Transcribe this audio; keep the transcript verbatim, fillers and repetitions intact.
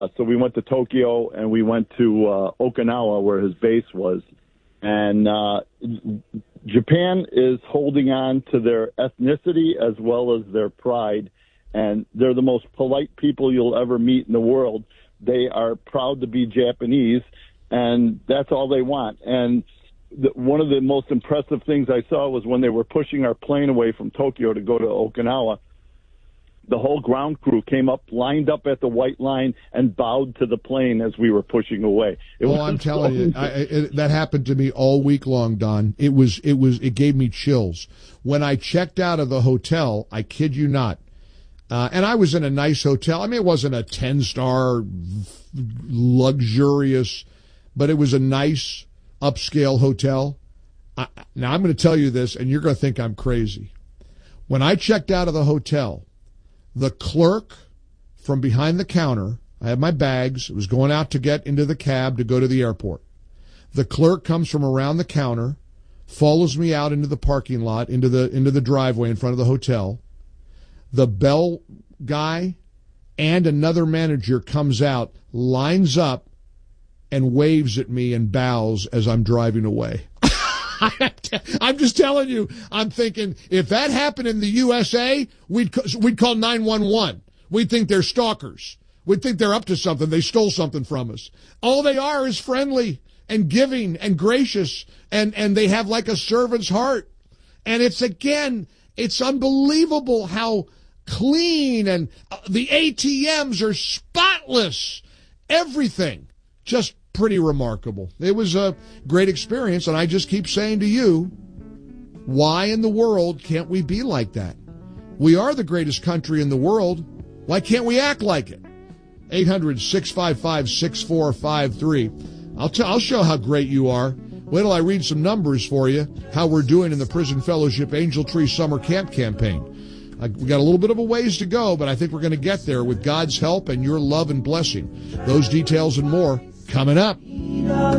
so we went to Tokyo and we went to uh, Okinawa where his base was. And uh, Japan is holding on to their ethnicity as well as their pride. And they're the most polite people you'll ever meet in the world. They are proud to be Japanese, and that's all they want. And the, one of the most impressive things I saw was when they were pushing our plane away from Tokyo to go to Okinawa, the whole ground crew came up, lined up at the white line, and bowed to the plane as we were pushing away. It well, I'm telling so you, I, it, that happened to me all week long, Don. It was, it was, it gave me chills. When I checked out of the hotel, I kid you not, uh, and I was in a nice hotel. I mean, it wasn't a ten-star luxurious, but it was a nice upscale hotel. I, now, I'm going to tell you this, and you're going to think I'm crazy. When I checked out of the hotel, the clerk from behind the counter, I had my bags, I was going out to get into the cab to go to the airport. The clerk comes from around the counter, follows me out into the parking lot, into the into the driveway in front of the hotel. The bell guy and another manager comes out, lines up, and waves at me and bows as I'm driving away. I'm just telling you, I'm thinking, if that happened in the U S A, we'd, we'd call nine one one. We'd think they're stalkers. We'd think they're up to something. They stole something from us. All they are is friendly and giving and gracious, and, and they have like a servant's heart. And it's, again, it's unbelievable how clean, and the A T Ms are spotless. Everything. Just pretty remarkable. It was a great experience, and I just keep saying to you, why in the world can't we be like that? We are the greatest country in the world. Why can't we act like it? eight hundred, six five five, six four five three. I'll tell, I'll show how great you are. Wait till I read some numbers for you, how we're doing in the Prison Fellowship Angel Tree Summer Camp campaign. Uh, we got a little bit of a ways to go, but I think we're going to get there with God's help and your love and blessing. Those details and more coming up.